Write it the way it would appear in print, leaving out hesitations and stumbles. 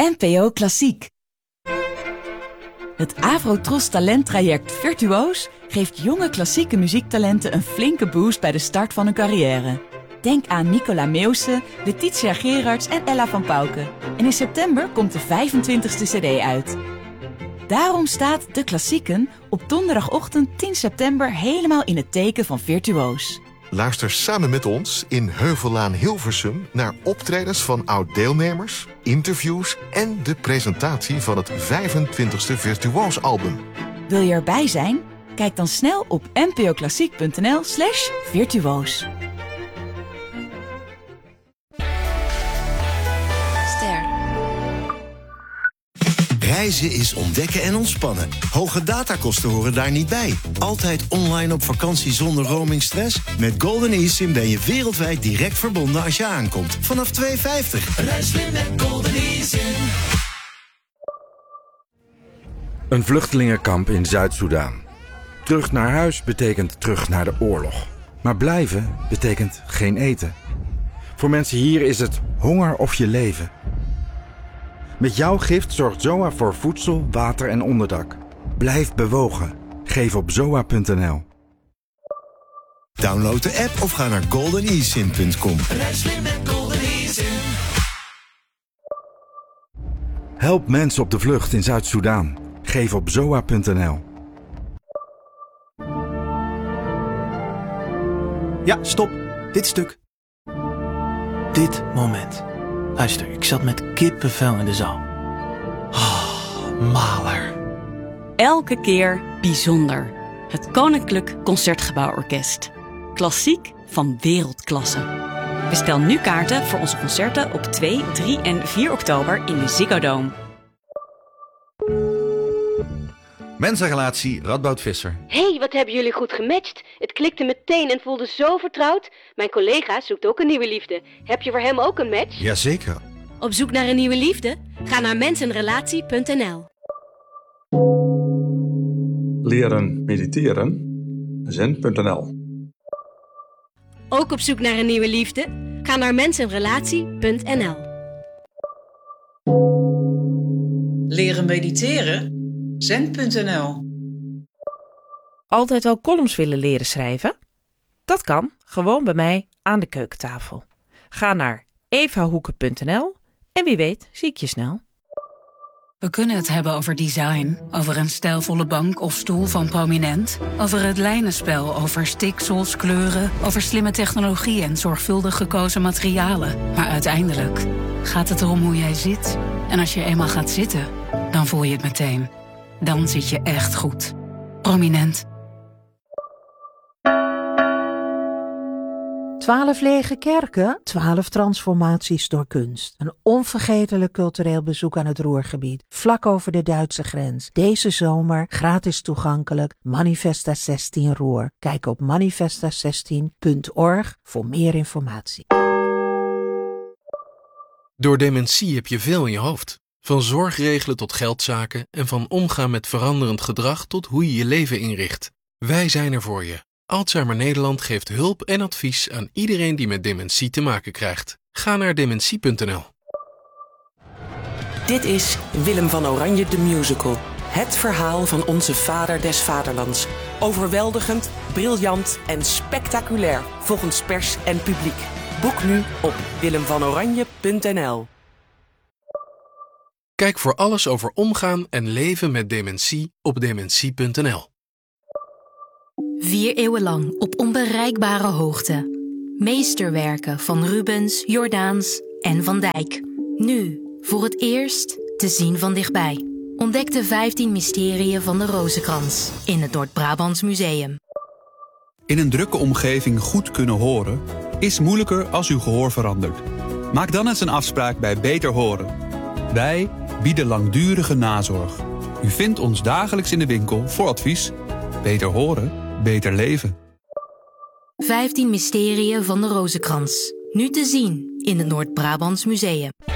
NPO Klassiek. Het Avrotros Talenttraject Virtuoos geeft jonge klassieke muziektalenten een flinke boost bij de start van hun carrière. Denk aan Nicola Meeuwse, Letitia Gerards en Ella van Pauwke. En in september komt de 25e cd uit. Daarom staat De Klassieken op donderdagochtend 10 september helemaal in het teken van Virtuoos. Luister samen met ons in Heuvellaan Hilversum naar optredens van oud-deelnemers, interviews en de presentatie van het 25e Virtuoos-album. Wil je erbij zijn? Kijk dan snel op npoklassiek.nl/virtuoos. Reizen is ontdekken en ontspannen. Hoge datakosten horen daar niet bij. Altijd online op vakantie zonder roamingstress? Met Golden eSIM ben je wereldwijd direct verbonden als je aankomt. Vanaf €2,50. Reis slim met Golden eSIM. Een vluchtelingenkamp in Zuid-Soedan. Terug naar huis betekent terug naar de oorlog. Maar blijven betekent geen eten. Voor mensen hier is het honger of je leven. Met jouw gift zorgt ZOA voor voedsel, water en onderdak. Blijf bewogen. Geef op zoa.nl. Download de app of ga naar goldenesim.com. Reis slim met Golden eSIM. Help mensen op de vlucht in Zuid-Soedan. Geef op zoa.nl. Ja, stop. Dit stuk. Dit moment. Luister, ik zat met kippenvel in de zaal. Maler. Elke keer bijzonder. Het Koninklijk Concertgebouworkest. Klassiek van wereldklasse. Bestel nu kaarten voor onze concerten op 2, 3 en 4 oktober in de Ziggo Dome. Mensenrelatie Radboud Visser. Hey, wat hebben jullie goed gematcht. Het klikte meteen en voelde zo vertrouwd. Mijn collega zoekt ook een nieuwe liefde. Heb je voor hem ook een match? Jazeker. Op zoek naar een nieuwe liefde? Ga naar mensenrelatie.nl. Leren mediteren. Zen.nl. Ook op zoek naar een nieuwe liefde? Ga naar mensenrelatie.nl. Leren mediteren? Zen.nl. Altijd al columns willen leren schrijven? Dat kan, gewoon bij mij aan de keukentafel. Ga naar evahoeken.nl en wie weet zie ik je snel. We kunnen het hebben over design, over een stijlvolle bank of stoel van Prominent, over het lijnenspel, over stiksels, kleuren, over slimme technologie en zorgvuldig gekozen materialen. Maar uiteindelijk gaat het erom hoe jij zit. En als je eenmaal gaat zitten, dan voel je het meteen. Dan zit je echt goed. Prominent. 12 lege kerken, 12 transformaties door kunst. Een onvergetelijk cultureel bezoek aan het Ruhrgebied, vlak over de Duitse grens. Deze zomer gratis toegankelijk, Manifesta 16 Ruhr. Kijk op manifesta16.org voor meer informatie. Door dementie heb je veel in je hoofd. Van zorgregelen tot geldzaken en van omgaan met veranderend gedrag tot hoe je je leven inricht. Wij zijn er voor je. Alzheimer Nederland geeft hulp en advies aan iedereen die met dementie te maken krijgt. Ga naar dementie.nl. Dit is Willem van Oranje de Musical. Het verhaal van onze vader des vaderlands. Overweldigend, briljant en spectaculair volgens pers en publiek. Boek nu op willemvanoranje.nl. Kijk voor alles over omgaan en leven met dementie op dementie.nl. 4 eeuwen lang op onbereikbare hoogte. Meesterwerken van Rubens, Jordaens en Van Dijk. Nu, voor het eerst, te zien van dichtbij. Ontdek de 15 mysterieën van de Rozenkrans in het Noord-Brabants Museum. In een drukke omgeving goed kunnen horen is moeilijker als uw gehoor verandert. Maak dan eens een afspraak bij Beter Horen. Wij bieden langdurige nazorg. U vindt ons dagelijks in de winkel voor advies. Beter horen, beter leven. 15 mysterieën van de Rozenkrans. Nu te zien in het Noord-Brabants Museum.